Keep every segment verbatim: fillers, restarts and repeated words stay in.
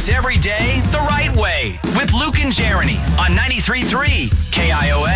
Sports every day the right way with Luke and Jeremy on ninety-three point three K I O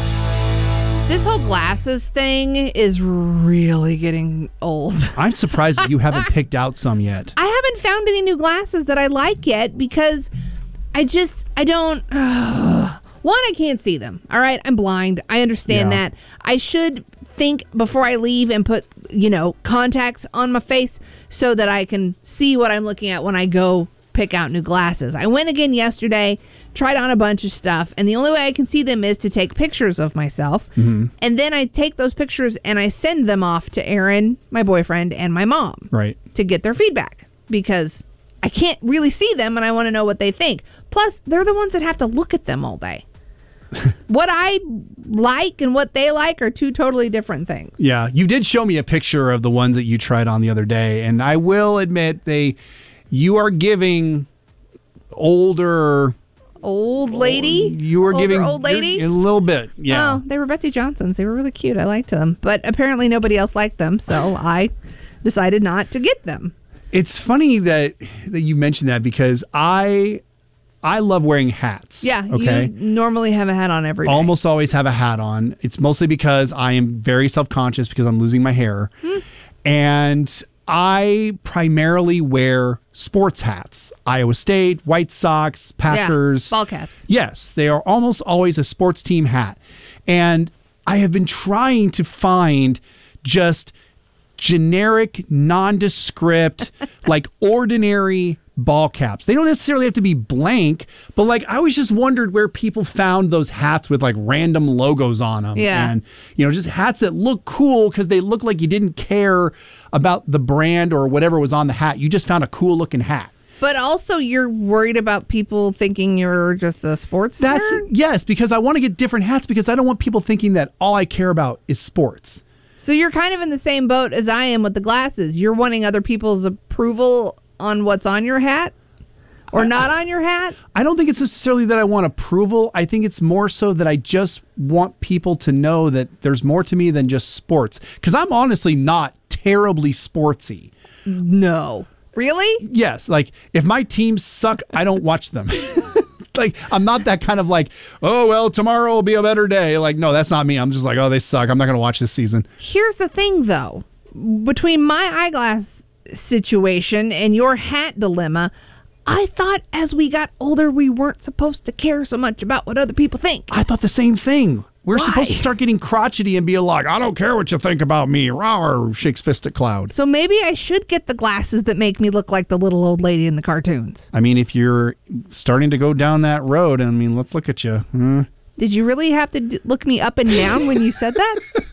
A. This whole glasses thing is really getting old. I'm surprised that you haven't picked out some yet. I haven't found any new glasses that I like yet because I just, I don't... Uh, one, I can't see them. All right, I'm blind. I understand Yeah. that. I should think before I leave and put, you know, contacts on my face so that I can see what I'm looking at when I go pick out new glasses. I went again yesterday, tried on a bunch of stuff, and the only way I can see them is to take pictures of myself. Mm-hmm. And then I take those pictures and I send them off to Aaron, my boyfriend, and my mom. Right. To get their feedback because I can't really see them and I want to know what they think. Plus, they're the ones that have to look at them all day. What I like and what they like are two totally different things. Yeah, you did show me a picture of the ones that you tried on the other day, and I will admit they, you are giving older, Old lady? you were Older giving old lady? you're- a little bit. Yeah, Oh, they were Betsy Johnsons. They were really cute. I liked them. But apparently nobody else liked them, so I decided not to get them. it's funny that that you mentioned that because I, I love wearing hats. Yeah, Okay. you normally have a hat on every day. Almost always have a hat on. It's mostly because I am very self-conscious because I'm losing my hair. Hmm. And I primarily wear sports hats. Iowa State, White Sox, Packers. Yeah, ball caps. Yes, they are almost always a sports team hat. And I have been trying to find just generic, nondescript, like ordinary ball caps. They don't necessarily have to be blank, but like I always just wondered where people found those hats with like random logos on them. Yeah. And, you know, just hats that look cool because they look like you didn't care about the brand or whatever was on the hat. You just found a cool looking hat. But also you're worried about people thinking you're just a sports That's yes, because I want to get different hats because I don't want people thinking that all I care about is sports. So you're kind of in the same boat as I am with the glasses. You're wanting other people's approval on what's on your hat or not on your hat? I don't think it's necessarily that I want approval. I think it's more so that I just want people to know that there's more to me than just sports. Because I'm honestly not terribly sportsy. No. Really? Yes, like if my teams suck, I don't watch them. Like I'm not that kind of like, oh well, tomorrow will be a better day. Like no, that's not me. I'm just like, oh, they suck. I'm not going to watch this season. Here's the thing though. Between my eyeglass situation and your hat dilemma, I thought as we got older we weren't supposed to care so much about what other people think. I thought the same thing. We're Why? supposed to start getting crotchety and be like, I don't care what you think about me. Rawr, shakes fist at cloud. So maybe I should get the glasses that make me look like the little old lady in the cartoons. I mean, if you're starting to go down that road, I mean, let's look at you. Hmm. Did you really have to d- look me up and down when you said that?